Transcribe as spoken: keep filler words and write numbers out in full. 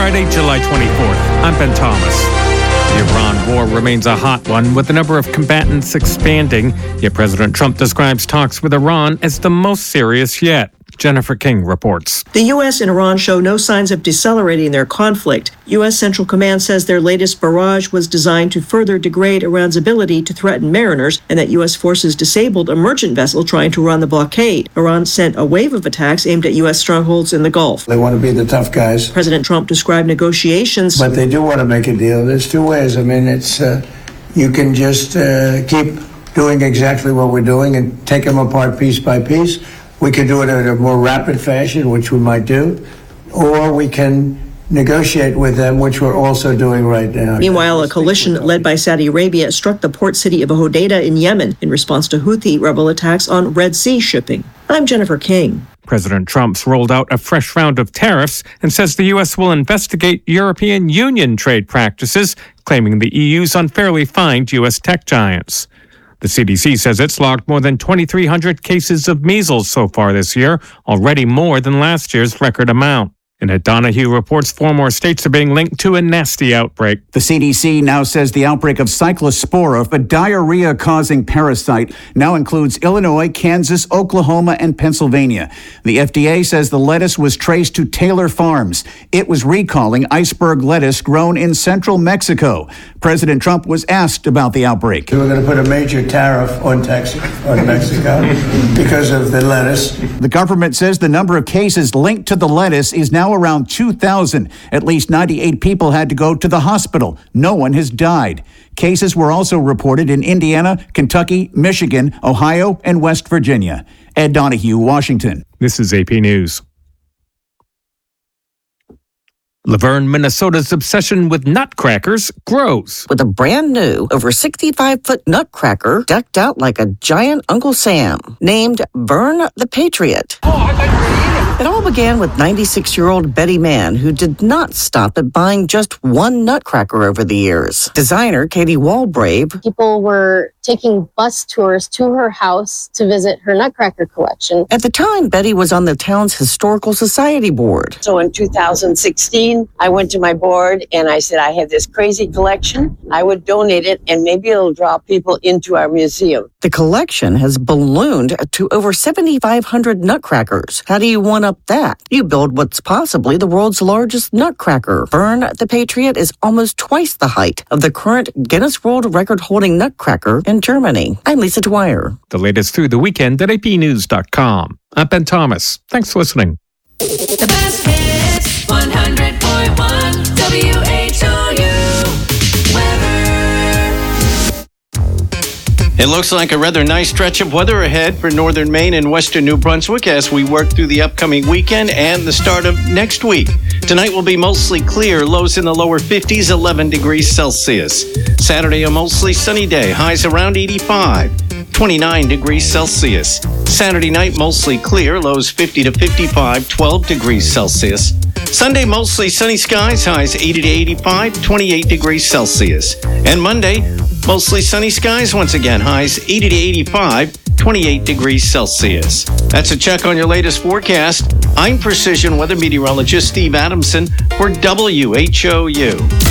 Friday, July twenty-fourth. I'm Ben Thomas. The Iran war remains a hot one, with the number of combatants expanding, yet President Trump describes talks with Iran as the most serious yet. Jennifer King reports. The U S and Iran show no signs of decelerating their conflict. U S Central Command says their latest barrage was designed to further degrade Iran's ability to threaten mariners, and that U S forces disabled a merchant vessel trying to run the blockade. Iran sent a wave of attacks aimed at U S strongholds in the Gulf. They want to be the tough guys. President Trump described negotiations. But they do want to make a deal. There's two ways. I mean, it's uh, you can just uh, keep doing exactly what we're doing and take them apart piece by piece. We could do it in a more rapid fashion, which we might do, or we can negotiate with them, which we're also doing right now. Meanwhile, a coalition led by Saudi Arabia struck the port city of Hodeidah in Yemen in response to Houthi rebel attacks on Red Sea shipping. I'm Jennifer King. President Trump's rolled out a fresh round of tariffs and says the U S will investigate European Union trade practices, claiming the E U's unfairly fined U S tech giants. The C D C says it's logged more than twenty-three hundred cases of measles so far this year, already more than last year's record amount. And Ed Donahue reports four more states are being linked to a nasty outbreak. The C D C now says the outbreak of cyclospora, a diarrhea-causing parasite, now includes Illinois, Kansas, Oklahoma, and Pennsylvania. The F D A says the lettuce was traced to Taylor Farms. It was recalling iceberg lettuce grown in central Mexico. President Trump was asked about the outbreak. We're going to put a major tariff on Texas, on Mexico because of the lettuce. The government says the number of cases linked to the lettuce is now around two thousand. At least ninety-eight people had to go to the hospital. No one has died. Cases were also reported in Indiana, Kentucky, Michigan, Ohio, and West Virginia. Ed Donahue, Washington. This is A P News. Laverne, Minnesota's obsession with nutcrackers grows. With a brand new, over sixty-five foot nutcracker decked out like a giant Uncle Sam, named Vern the Patriot. Oh, I thought you were eating it. It all began with ninety-six-year-old Betty Mann, who did not stop at buying just one nutcracker over the years. Designer Katie Walbrave. People were taking bus tours to her house to visit her nutcracker collection. At the time, Betty was on the town's Historical Society board. So in two thousand sixteen, I went to my board and I said, I have this crazy collection. I would donate it and maybe it'll draw people into our museum. The collection has ballooned to over seventy-five hundred nutcrackers. How do you one-up that? You build what's possibly the world's largest nutcracker. Vern the Patriot is almost twice the height of the current Guinness World Record-holding nutcracker in Germany. I'm Lisa Dwyer. The latest through the weekend at A P news dot com. I'm Ben Thomas. Thanks for listening. The best hits, one hundred point one W H O U weather. It looks like a rather nice stretch of weather ahead for northern Maine and western New Brunswick as we work through the upcoming weekend and the start of next week. Tonight will be mostly clear, lows in the lower fifties, eleven degrees Celsius. Saturday, a mostly sunny day, highs around eighty-five, twenty-nine degrees Celsius. Saturday night, mostly clear, lows fifty to fifty-five, twelve degrees Celsius. Sunday, mostly sunny skies, highs eighty to eighty-five, twenty-eight degrees Celsius. And Monday, mostly sunny skies once again, highs eighty to eighty-five, twenty-eight degrees Celsius. That's a check on your latest forecast. I'm Precision Weather Meteorologist Steve Adamson for W H O U.